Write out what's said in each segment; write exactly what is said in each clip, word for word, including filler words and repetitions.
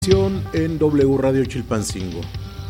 En W Radio Chilpancingo.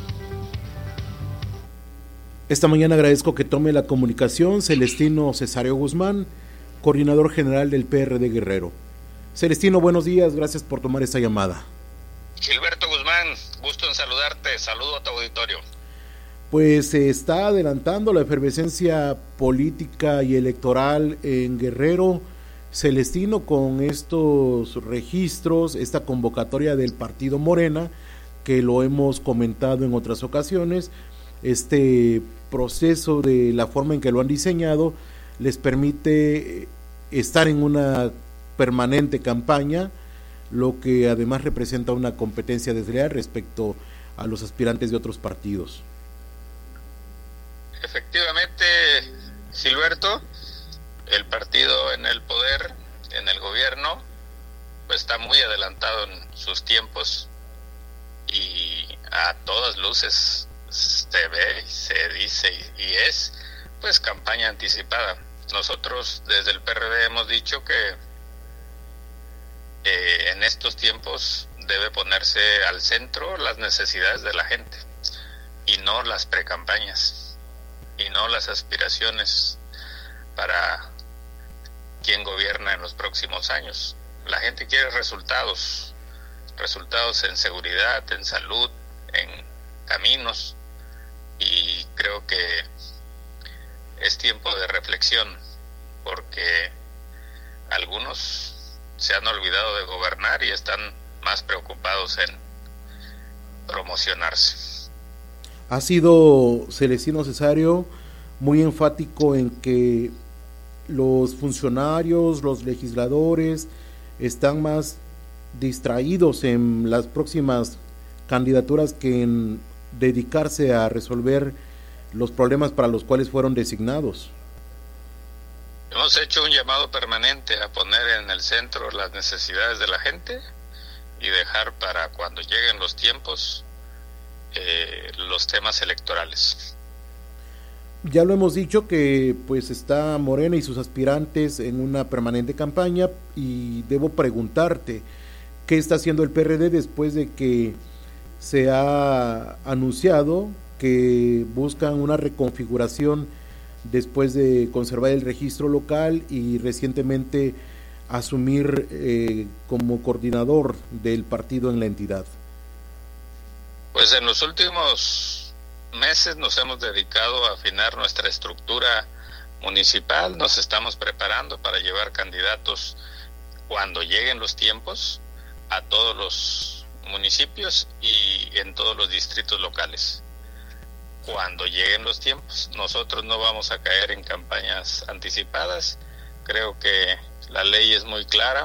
Esta mañana agradezco que tome la comunicación Celestino Cesario Guzmán, coordinador general del P R D Guerrero. Celestino, buenos días, gracias por tomar esta llamada. Gilberto Guzmán, gusto en saludarte, saludo a tu auditorio. Pues se está adelantando la efervescencia política y electoral en Guerrero. Celestino, con estos registros, esta convocatoria del partido Morena, que lo hemos comentado en otras ocasiones, este proceso de la forma en que lo han diseñado les permite estar en una permanente campaña, lo que además representa una competencia desleal respecto a los aspirantes de otros partidos. Efectivamente, Gilberto, el partido en el poder, en el gobierno, pues está muy adelantado en sus tiempos y a todas luces se ve, se dice y es pues campaña anticipada. Nosotros desde el P R D hemos dicho que eh, en estos tiempos debe ponerse al centro las necesidades de la gente y no las precampañas y no las aspiraciones para quien gobierna en los próximos años. La gente quiere resultados, resultados en seguridad, en salud, en caminos, y creo que es tiempo de reflexión, porque algunos se han olvidado de gobernar y están más preocupados en promocionarse. Ha sido Celestino Cesario muy enfático en que los funcionarios, los legisladores están más distraídos en las próximas candidaturas que en dedicarse a resolver los problemas para los cuales fueron designados. Hemos hecho un llamado permanente a poner en el centro las necesidades de la gente y dejar para cuando lleguen los tiempos eh, los temas electorales. Ya lo hemos dicho que pues está Morena y sus aspirantes en una permanente campaña, y debo preguntarte, ¿qué está haciendo el P R D después de que se ha anunciado que buscan una reconfiguración después de conservar el registro local y recientemente asumir eh, como coordinador del partido en la entidad? Pues en los últimos meses nos hemos dedicado a afinar nuestra estructura municipal, nos estamos preparando para llevar candidatos cuando lleguen los tiempos a todos los municipios y en todos los distritos locales. Cuando lleguen los tiempos, nosotros no vamos a caer en campañas anticipadas. Creo que la ley es muy clara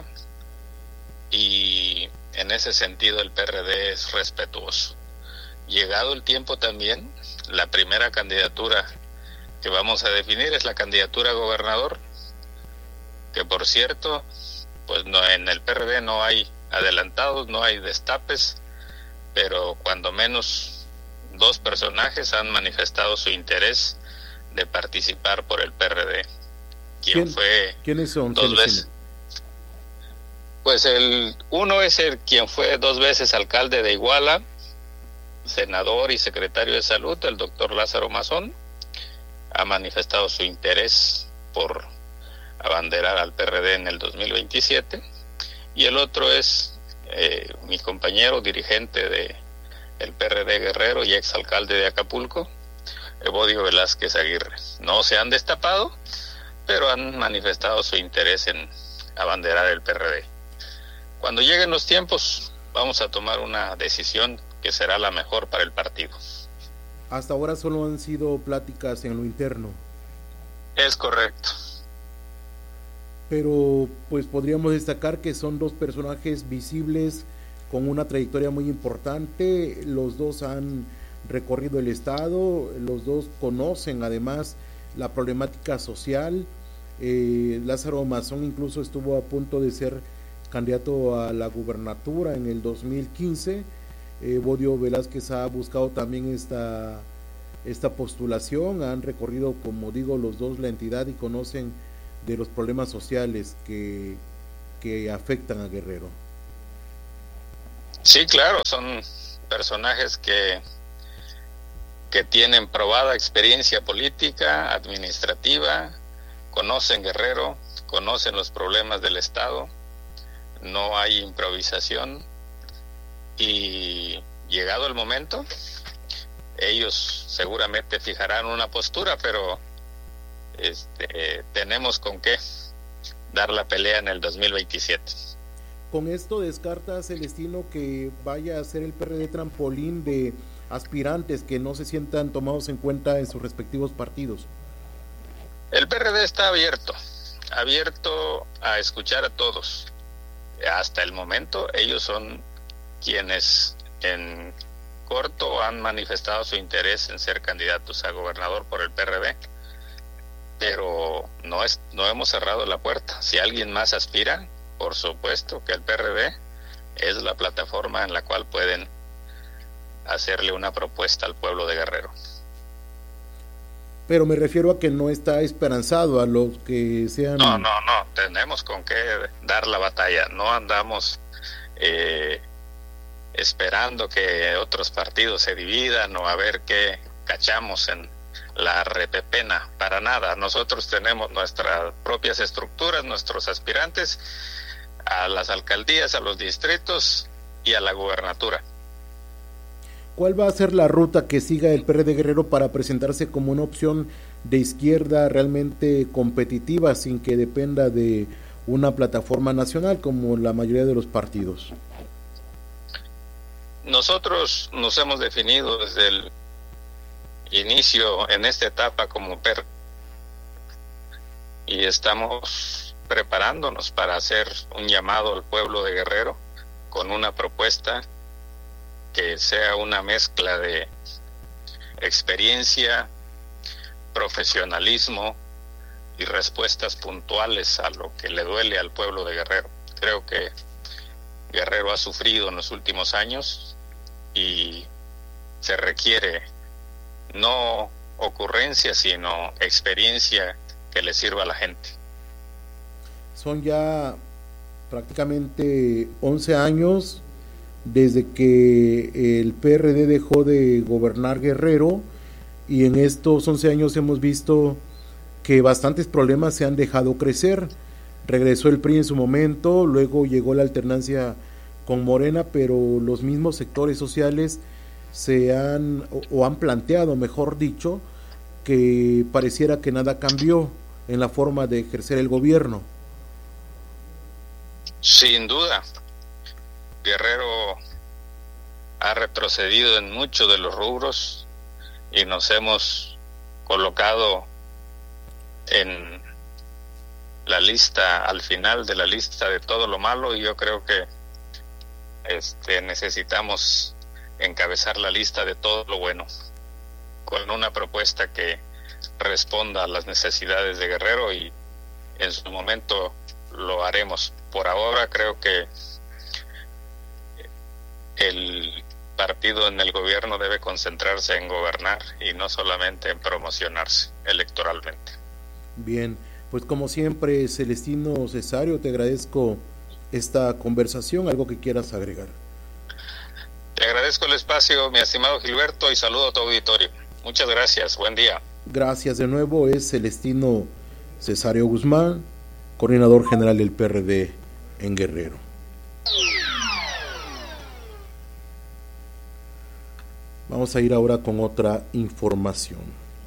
y en ese sentido el P R D es respetuoso. Llegado el tiempo también, la primera candidatura que vamos a definir es la candidatura a gobernador, que por cierto, pues no, en el P R D no hay adelantados, no hay destapes, pero cuando menos dos personajes han manifestado su interés de participar por el P R D. ¿Quién, ¿Quién fue? ¿Quiénes son? Dos veces. Pues el uno es el quien fue dos veces alcalde de Iguala, senador y secretario de salud, el doctor Lázaro Mazón, ha manifestado su interés por abanderar al P R D en el dos mil veintisiete, y el otro es eh, mi compañero dirigente de el P R D Guerrero y exalcalde de Acapulco, Evodio Velázquez Aguirre. No se han destapado, pero han manifestado su interés en abanderar el P R D. Cuando lleguen los tiempos, vamos a tomar una decisión que será la mejor para el partido. Hasta ahora solo han sido pláticas en lo interno. Es correcto. Pero pues podríamos destacar que son dos personajes visibles con una trayectoria muy importante. Los dos han recorrido el estado, los dos conocen además la problemática social. eh, Lázaro Mazón incluso estuvo a punto de ser candidato a la gubernatura en el dos mil quince. eh, Bodio Velázquez ha buscado también esta, esta postulación. Han recorrido, como digo, los dos la entidad y conocen de los problemas sociales que, que afectan a Guerrero. Sí, claro, son personajes que, que tienen probada experiencia política, administrativa, conocen Guerrero, conocen los problemas del Estado, no hay improvisación y llegado el momento, ellos seguramente fijarán una postura, pero este, tenemos con qué dar la pelea en el dos mil veintisiete. Con esto descarta Celestino que vaya a ser el P R D trampolín de aspirantes que no se sientan tomados en cuenta en sus respectivos partidos. El P R D está abierto, abierto a escuchar a todos. Hasta el momento ellos son quienes en corto han manifestado su interés en ser candidatos a gobernador por el P R D, pero no es, no hemos cerrado la puerta. Si alguien más aspira, por supuesto que el P R D es la plataforma en la cual pueden hacerle una propuesta al pueblo de Guerrero. Pero me refiero a que no está esperanzado a los que sean... No, no, no, tenemos con qué dar la batalla, no andamos eh, esperando que otros partidos se dividan o a ver qué cachamos en la repepena, para nada. Nosotros tenemos nuestras propias estructuras, nuestros aspirantes a las alcaldías, a los distritos y a la gubernatura. ¿Cuál va a ser la ruta que siga el P R D Guerrero para presentarse como una opción de izquierda realmente competitiva sin que dependa de una plataforma nacional como la mayoría de los partidos? Nosotros nos hemos definido desde el inicio en esta etapa como P R y estamos preparándonos para hacer un llamado al pueblo de Guerrero con una propuesta que sea una mezcla de experiencia, profesionalismo y respuestas puntuales a lo que le duele al pueblo de Guerrero. Creo que Guerrero ha sufrido en los últimos años y se requiere no ocurrencia, sino experiencia que le sirva a la gente. Son ya prácticamente once años desde que el P R D dejó de gobernar Guerrero, y en estos once años hemos visto que bastantes problemas se han dejado crecer. Regresó el P R I en su momento, luego llegó la alternancia con Morena, pero los mismos sectores sociales se han o, o han planteado, mejor dicho, que pareciera que nada cambió en la forma de ejercer el gobierno. Sin duda, Guerrero ha retrocedido en muchos de los rubros y nos hemos colocado en la lista, al final de la lista de todo lo malo, y yo creo que este necesitamos encabezar la lista de todo lo bueno con una propuesta que responda a las necesidades de Guerrero, y en su momento lo haremos. Por ahora creo que el partido en el gobierno debe concentrarse en gobernar y no solamente en promocionarse electoralmente. Bien, pues como siempre, Celestino Cesario, te agradezco esta conversación. ¿Algo que quieras agregar? Te agradezco el espacio, mi estimado Gilberto, y saludo a tu auditorio. Muchas gracias, buen día. Gracias de nuevo. Es Celestino Cesario Guzmán, coordinador general del P R D en Guerrero. Vamos a ir ahora con otra información.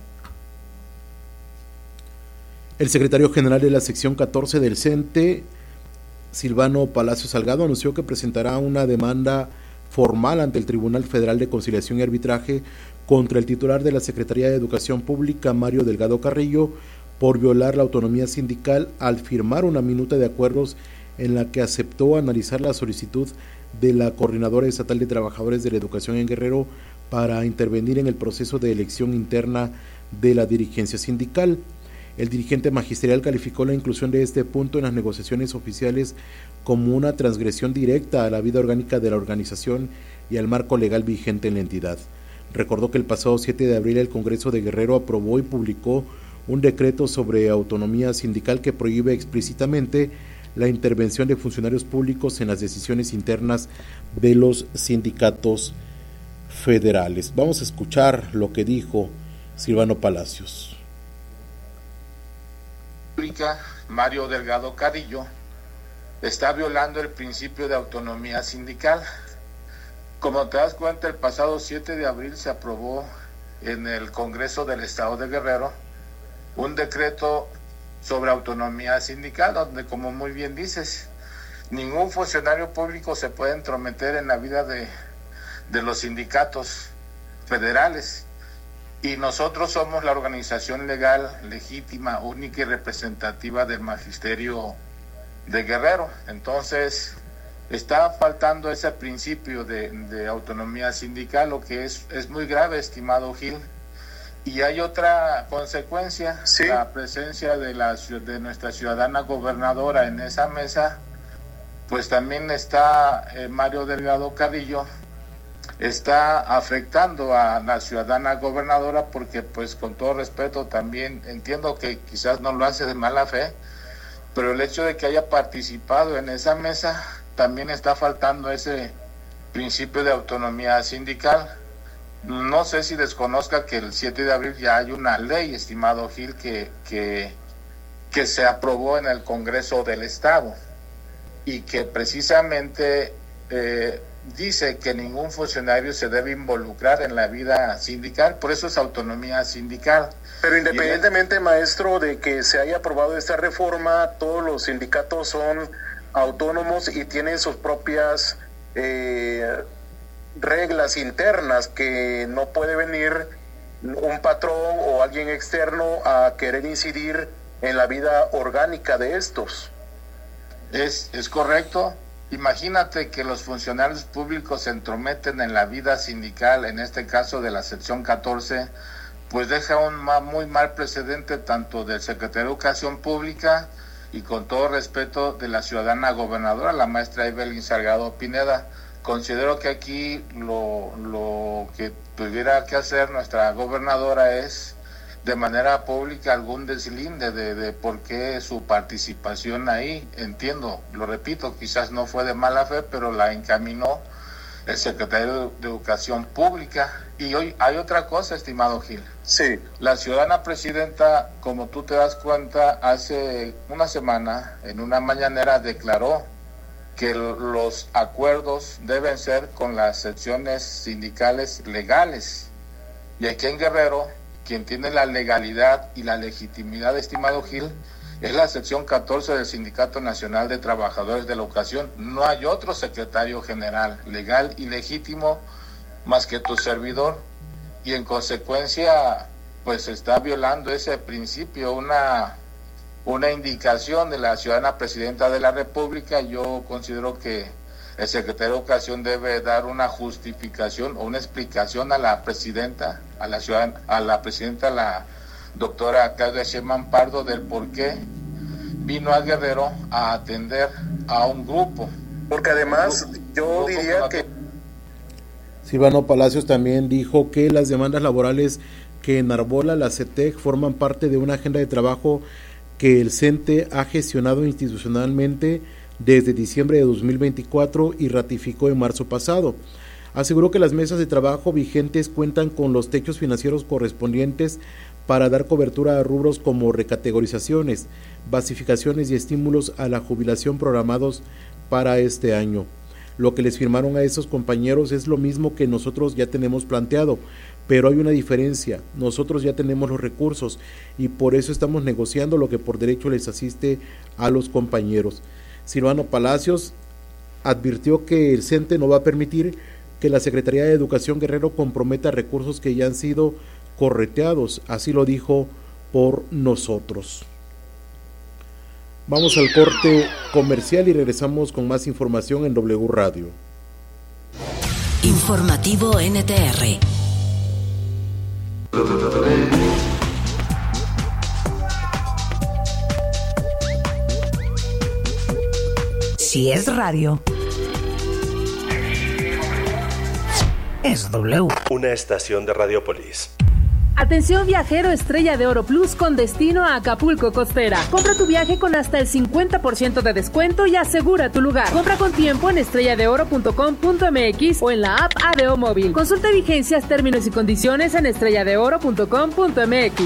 El secretario general de la sección catorce del C E N T E, Silvano Palacio Salgado, anunció que presentará una demanda formal ante el Tribunal Federal de Conciliación y Arbitraje contra el titular de la Secretaría de Educación Pública, Mario Delgado Carrillo, por violar la autonomía sindical al firmar una minuta de acuerdos en la que aceptó analizar la solicitud de la Coordinadora Estatal de Trabajadores de la Educación en Guerrero para intervenir en el proceso de elección interna de la dirigencia sindical. El dirigente magisterial calificó la inclusión de este punto en las negociaciones oficiales como una transgresión directa a la vida orgánica de la organización y al marco legal vigente en la entidad. Recordó que el pasado siete de abril el Congreso de Guerrero aprobó y publicó un decreto sobre autonomía sindical que prohíbe explícitamente la intervención de funcionarios públicos en las decisiones internas de los sindicatos federales. Vamos a escuchar lo que dijo Silvano Palacios. Mario Delgado Carrillo está violando el principio de autonomía sindical. Como te das cuenta, el pasado siete de abril se aprobó en el Congreso del Estado de Guerrero un decreto sobre autonomía sindical, donde, como muy bien dices, ningún funcionario público se puede entrometer en la vida de, de los sindicatos federales. Y nosotros somos la organización legal, legítima, única y representativa del magisterio de Guerrero. Entonces, está faltando ese principio de, de autonomía sindical, lo que es, es muy grave, estimado Gil. Y hay otra consecuencia, ¿sí? La presencia de, la, de nuestra ciudadana gobernadora en esa mesa, pues también está eh, Mario Delgado Carrillo, está afectando a la ciudadana gobernadora porque, pues, con todo respeto, también entiendo que quizás no lo hace de mala fe, pero el hecho de que haya participado en esa mesa también está faltando ese principio de autonomía sindical. No sé si desconozca que el siete de abril ya hay una ley, estimado Gil, que, que, que se aprobó en el Congreso del Estado y que precisamente eh, dice que ningún funcionario se debe involucrar en la vida sindical, por eso es autonomía sindical. Pero independientemente, el... maestro, de que se haya aprobado esta reforma, todos los sindicatos son autónomos y tienen sus propias eh, reglas internas, que no puede venir un patrón o alguien externo a querer incidir en la vida orgánica de estos. Es, es correcto. Imagínate que los funcionarios públicos se entrometen en la vida sindical, en este caso de la sección catorce, pues deja un ma, muy mal precedente tanto del secretario de Educación Pública y, con todo respeto, de la ciudadana gobernadora, la maestra Evelyn Salgado Pineda. Considero que aquí lo, lo que tuviera que hacer nuestra gobernadora es, de manera pública, algún deslinde de, de por qué su participación ahí. Entiendo, lo repito, quizás no fue de mala fe, pero la encaminó el secretario de Educación Pública. Y hoy hay otra cosa, estimado Gil. Sí. La ciudadana presidenta, como tú te das cuenta, hace una semana, en una mañanera, declaró que los acuerdos deben ser con las secciones sindicales legales. Y aquí en Guerrero, quien tiene la legalidad y la legitimidad, estimado Gil, es la sección catorce del Sindicato Nacional de Trabajadores de la Educación. No hay otro secretario general legal y legítimo más que tu servidor, y en consecuencia pues está violando ese principio, una, una indicación de la ciudadana presidenta de la República. Yo considero que el secretario de Educación debe dar una justificación o una explicación a la presidenta, a la ciudadana, a la presidenta, la doctora Claudia Sheinbaum Pardo, del por qué vino a Guerrero a atender a un grupo. Porque además yo diría que... Silvano Palacios también dijo que las demandas laborales que enarbola la C E T E C forman parte de una agenda de trabajo que el CENTE ha gestionado institucionalmente desde diciembre de dos mil veinticuatro y ratificó en marzo pasado. Aseguró que las mesas de trabajo vigentes cuentan con los techos financieros correspondientes para dar cobertura a rubros como recategorizaciones, basificaciones y estímulos a la jubilación programados para este año. Lo que les firmaron a esos compañeros es lo mismo que nosotros ya tenemos planteado, pero hay una diferencia. Nosotros ya tenemos los recursos y por eso estamos negociando lo que por derecho les asiste a los compañeros. Silvano Palacios advirtió que el CENTE no va a permitir que la Secretaría de Educación Guerrero comprometa recursos que ya han sido correteados, así lo dijo por nosotros. Vamos al corte comercial y regresamos con más información en W Radio. Informativo N T R. Si es radio, es W. Una estación de Radiopolis. Atención viajero Estrella de Oro Plus con destino a Acapulco Costera. Compra tu viaje con hasta el cincuenta por ciento de descuento y asegura tu lugar. Compra con tiempo en estrella de oro punto com punto m x o en la app A D O Móvil. Consulta vigencias, términos y condiciones en estrella de oro punto com punto m x.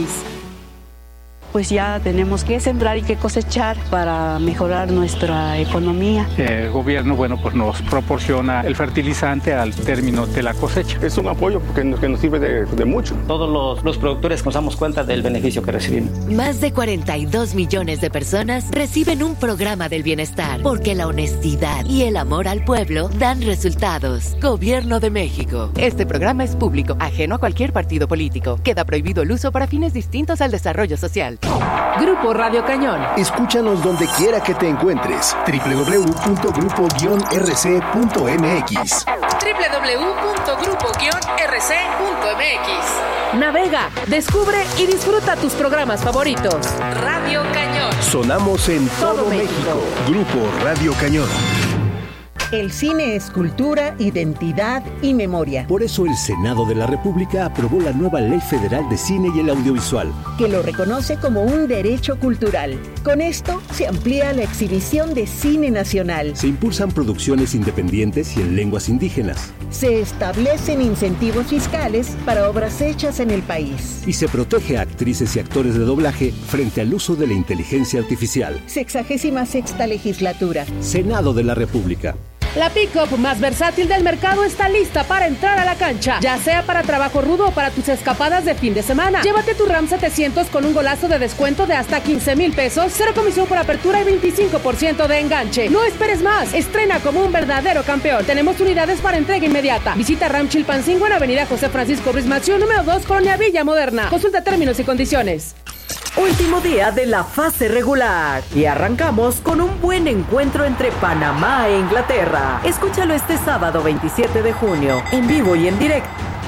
Pues ya tenemos que sembrar y que cosechar para mejorar nuestra economía. El gobierno, bueno, pues nos proporciona el fertilizante al término de la cosecha. Es un apoyo que nos, que nos sirve de, de mucho. Todos los, los productores nos damos cuenta del beneficio que recibimos. Más de cuarenta y dos millones de personas reciben un programa del bienestar, porque la honestidad y el amor al pueblo dan resultados. Gobierno de México. Este programa es público, ajeno a cualquier partido político. Queda prohibido el uso para fines distintos al desarrollo social. Grupo Radio Cañón. Escúchanos donde quiera que te encuentres. doble u doble u doble u punto grupo guion r c punto m x. doble u doble u doble u punto grupo guion r c punto m x. Navega, descubre y disfruta tus programas favoritos. Radio Cañón. Sonamos en todo, todo México. México. Grupo Radio Cañón. El cine es cultura, identidad y memoria. Por eso el Senado de la República aprobó la nueva Ley Federal de Cine y el Audiovisual, que lo reconoce como un derecho cultural. Con esto se amplía la exhibición de cine nacional. Se impulsan producciones independientes y en lenguas indígenas. Se establecen incentivos fiscales para obras hechas en el país. Y se protege a actrices y actores de doblaje frente al uso de la inteligencia artificial. Sexagésima sexta legislatura. Senado de la República. La pick-up más versátil del mercado está lista para entrar a la cancha, ya sea para trabajo rudo o para tus escapadas de fin de semana. Llévate tu RAM setecientos con un golazo de descuento de hasta quince mil pesos, cero comisión por apertura y veinticinco por ciento de enganche. No esperes más, estrena como un verdadero campeón. Tenemos unidades para entrega inmediata. Visita RAM Chilpancingo en Avenida José Francisco Ruiz Massieu, número dos, Colonia Villa Moderna. Consulta términos y condiciones. Último día de la fase regular y arrancamos con un buen encuentro entre Panamá e Inglaterra. Escúchalo este sábado veintisiete de junio, en vivo y en directo